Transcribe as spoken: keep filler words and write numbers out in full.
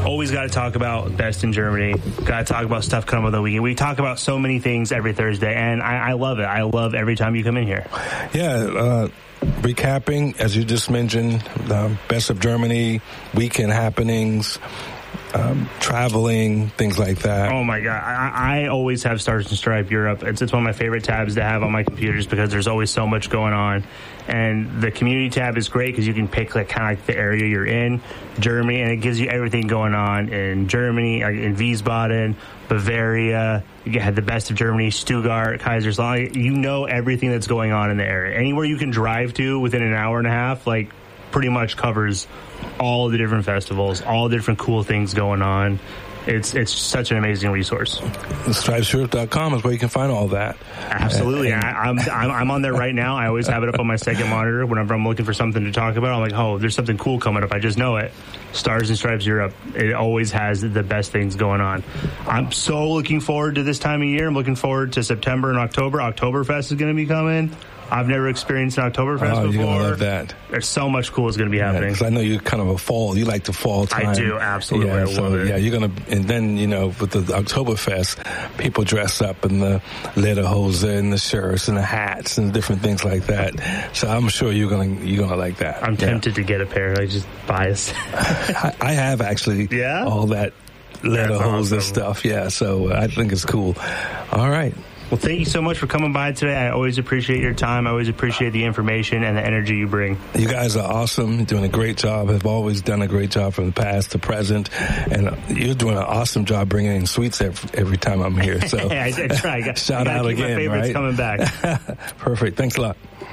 always got to talk about Best in Germany. Got to talk about stuff coming up the weekend. We talk about so many things every Thursday, and I, I love it. I love every time you come in here. Yeah, uh, recapping, as you just mentioned, the Best of Germany, weekend happenings, Um, traveling, things like that. Oh my God. I, I always have Stars and Stripe Europe. It's, it's one of my favorite tabs to have on my computers because there's always so much going on. And the community tab is great because you can pick like kind of like the area you're in, Germany, and it gives you everything going on in Germany, in Wiesbaden, Bavaria. You had the Best of Germany, Stuttgart, Kaiserslautern. You know everything that's going on in the area. Anywhere you can drive to within an hour and a half, like pretty much covers all the different festivals, all the different cool things going on. It's it's such an amazing resource. Stripes Europe dot com is where you can find all that. Absolutely. And, and I, I'm, I'm I'm on there right now. I always have it up on my second monitor whenever I'm looking for something to talk about. I'm like, oh, there's something cool coming up. I just know it. Stars and Stripes Europe. It always has the best things going on. I'm so looking forward to this time of year. I'm looking forward to September and October. Oktoberfest is going to be coming. I've never experienced an Oktoberfest oh, before. You're going to love that. There's so much cool is going to be happening. Because yeah, I know you're kind of a fall. You like the fall time. I do, absolutely. Yeah, I so, love it. Yeah, you're going to, and then, you know, with the Oktoberfest, people dress up in the lederhosen and the shirts and the hats and different things like that. So I'm sure you're going to, you're going to like that. I'm yeah. tempted to get a pair. I just biased. I, I have actually. Yeah? All that lederhosen awesome. stuff. Yeah, so I think it's cool. All right. Well, thank you so much for coming by today. I always appreciate your time. I always appreciate the information and the energy you bring. You guys are awesome. You're doing a great job. Have always done a great job from the past to present. And you're doing an awesome job bringing in sweets every, every time I'm here. So I, I try. I got, shout I out keep again, my favorites right? coming back. Perfect. Thanks a lot.